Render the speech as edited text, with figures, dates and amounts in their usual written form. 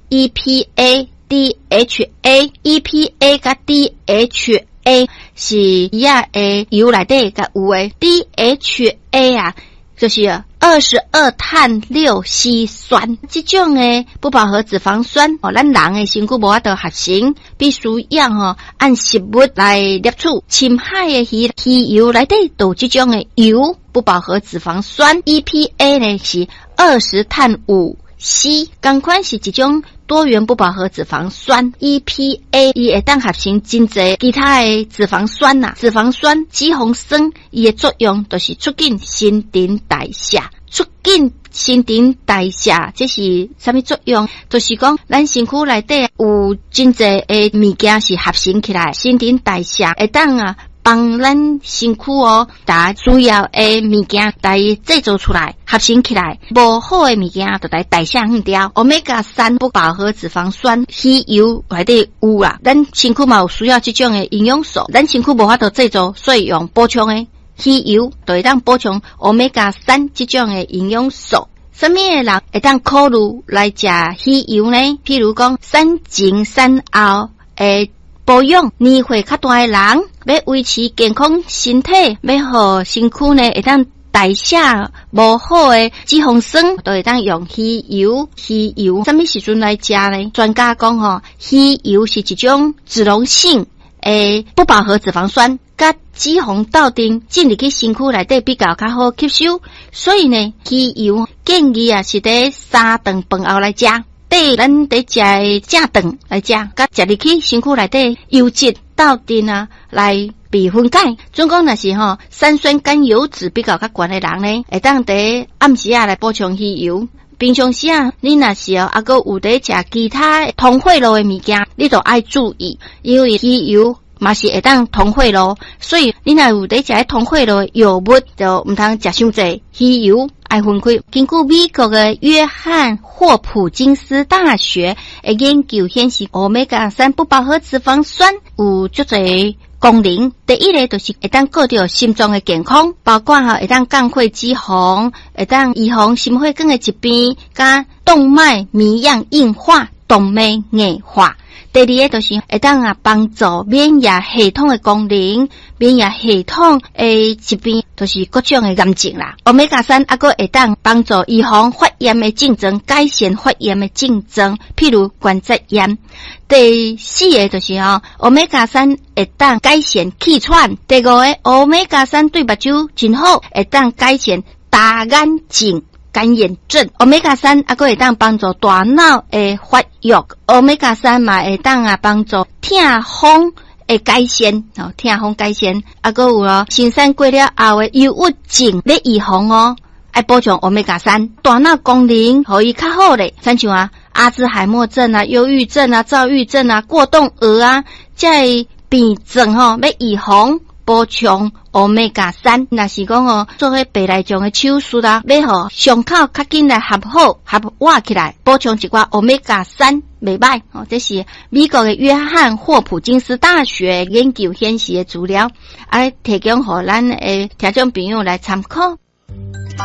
EPA、DHA、EPA 甲 DHA 是伊的油内底甲有的 DHA 啊，就是22碳6烯酸，这种的不饱和脂肪酸咱人的身躯无法度合成，必须要按食物来摄取。深海的鱼油内底都这种的油不饱和脂肪酸 EPA 呢是20碳5烯，同款是一种多元不饱和脂肪酸 EPA， 伊会当合成真侪其他的脂肪酸呐。脂肪酸脂肪酸伊的作用就是促进新陈代谢，促进新陈代谢，这是什么作用？就是讲咱身躯内底有真侪的物件是合成起来，新陈代谢会当帮咱身躯把需要的物件来制造出来，合成起来，不好的物件就来代谢掉。Omega 3不饱和脂肪酸鱼油内底有啦，咱身躯嘛有需要这种的营养素，咱身躯无法度制造，所以用补充的鱼油就会当补充 Omega 3这种的营养素。什么的人会当考虑来食鱼油呢？譬如讲3前3后的保养，年岁较大的人要维持健康身体，要互身躯呢会当代谢无好的脂肪酸，都会当用鱼油。鱼油什么时阵来食呢？专家讲鱼油是一种脂溶性不饱和脂肪酸，甲脂肪斗阵进入去身躯内底比较好吸收，所以呢，鱼油建议是在3顿饭后来食。咱得食的正顿来食，甲食入去身躯内底油脂斗阵来被分解。总讲若是三酸甘油脂比较悬的人呢，会当在暗时来补充鱼油。平常时你若是还有在食其他通血路的物件，你就爱注意，因为鱼油嘛是会当通血路，所以你若有在食通血路的药物，就唔通食伤济鱼油。爱分开。根据美国的约翰霍普金斯大学的研究显示 ，Omega 3不饱和脂肪酸有足侪功能。第一个就是会当顾到心脏的健康，包括会当降血脂肪，会当预防心血管的疾病，甲动脉粥样硬化、动脉硬化。第二个就是会当帮助免疫系统的功能，免疫系统的疾病就是各种的癌症啦。Omega 3还佫会当帮助预防发炎的症状，改善发炎的症状，譬如关节炎。第四个就是Omega 3会当改善气喘。第五个 Omega 3对目睭真好，会当改善大眼睛。干眼症 ，Omega 3还佫会当帮助大脑的发育 ，Omega 3嘛会当帮助痛风的改善，痛风改善，还佫有生产过了后的忧郁症要预防爱补充 Omega 3，大脑功能可以较好咧，像阿兹海默症忧郁症躁郁症过动儿这病症要预防。补充 Omega 3，若是讲做迄白内障的手术要互伤口较紧来合活起来，补充一寡 Omega 3袂歹这是美国的约翰霍普金斯大学研究显示的资料，提供互咱的听众朋友来参考。